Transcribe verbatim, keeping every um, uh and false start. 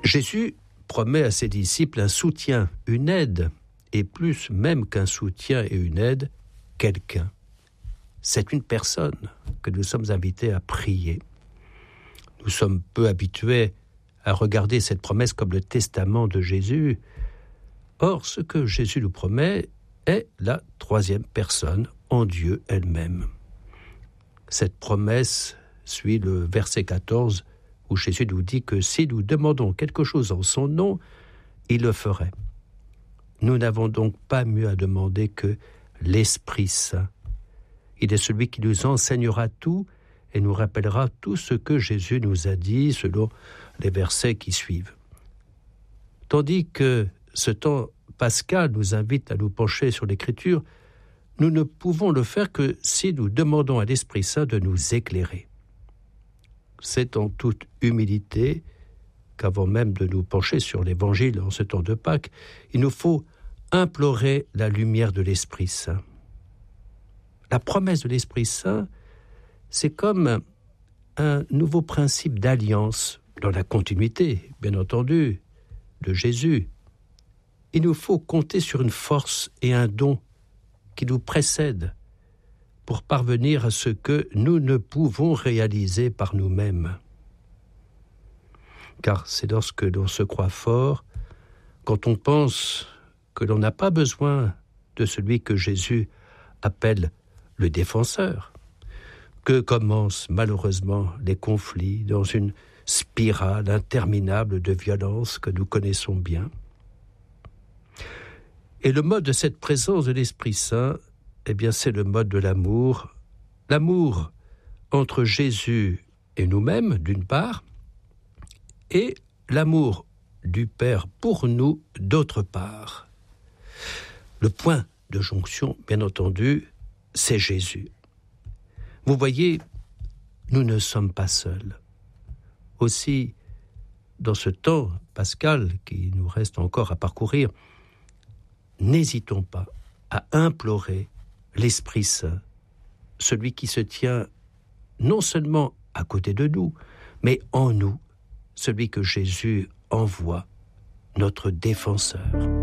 Jésus promet à ses disciples un soutien, une aide, et plus même qu'un soutien et une aide, quelqu'un. C'est une personne que nous sommes invités à prier. Nous sommes peu habitués à regarder cette promesse comme le testament de Jésus. Or, ce que Jésus nous promet est la troisième personne en Dieu elle-même. Cette promesse suit le verset quatorze, où Jésus nous dit que si nous demandons quelque chose en son nom, il le ferait. Nous n'avons donc pas mieux à demander que l'Esprit Saint. Il est celui qui nous enseignera tout et nous rappellera tout ce que Jésus nous a dit selon les versets qui suivent. Tandis que ce temps pascal nous invite à nous pencher sur l'Écriture, nous ne pouvons le faire que si nous demandons à l'Esprit Saint de nous éclairer. C'est en toute humilité qu'avant même de nous pencher sur l'Évangile en ce temps de Pâques, il nous faut implorer la lumière de l'Esprit Saint. La promesse de l'Esprit Saint, c'est comme un nouveau principe d'alliance dans la continuité, bien entendu, de Jésus. Il nous faut compter sur une force et un don qui nous précèdent pour parvenir à ce que nous ne pouvons réaliser par nous-mêmes. Car c'est lorsque l'on se croit fort, quand on pense que l'on n'a pas besoin de celui que Jésus appelle le défenseur, que commencent malheureusement les conflits dans une spirale interminable de violence que nous connaissons bien. Et le mode de cette présence de l'Esprit Saint, eh bien, c'est le mode de l'amour. L'amour entre Jésus et nous-mêmes, d'une part, et l'amour du Père pour nous, d'autre part. Le point de jonction, bien entendu, c'est Jésus. Vous voyez, nous ne sommes pas seuls. Aussi, dans ce temps pascal qui nous reste encore à parcourir, n'hésitons pas à implorer l'Esprit Saint, celui qui se tient non seulement à côté de nous, mais en nous, celui que Jésus envoie, notre défenseur.